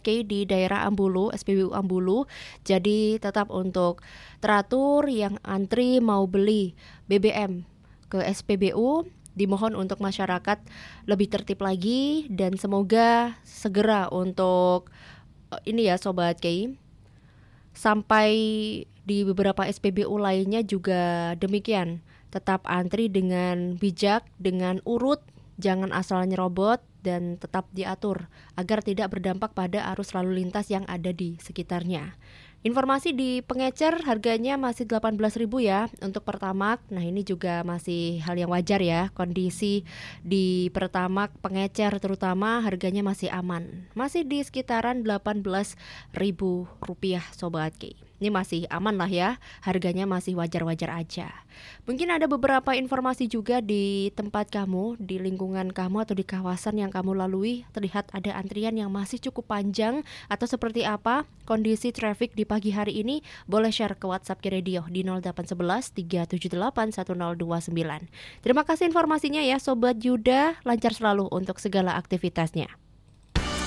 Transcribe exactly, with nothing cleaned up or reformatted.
K di daerah Ambulu, S P B U Ambulu. Jadi tetap untuk teratur yang antri mau beli B B M ke S P B U, dimohon untuk masyarakat lebih tertib lagi dan semoga segera untuk uh, ini ya Sobat K, sampai di beberapa S P B U lainnya juga demikian. Tetap antri dengan bijak, dengan urut, jangan asal nyerobot dan tetap diatur agar tidak berdampak pada arus lalu lintas yang ada di sekitarnya. Informasi di pengecer harganya masih delapan belas ribu ya untuk Pertamax. Nah, ini juga masih hal yang wajar ya. Kondisi di Pertamax pengecer terutama harganya masih aman. Masih di sekitaran delapan belas ribu rupiah Sobat Ki. Ini masih aman lah ya. Harganya masih wajar-wajar aja. Mungkin ada beberapa informasi juga di tempat kamu, di lingkungan kamu atau di kawasan yang kamu lalui, terlihat ada antrian yang masih cukup panjang atau seperti apa kondisi traffic di pagi hari ini. Boleh share ke WhatsApp Ki Radio di nol delapan satu satu tiga tujuh delapan satu nol dua sembilan. Terima kasih informasinya ya Sobat Yuda, lancar selalu untuk segala aktivitasnya.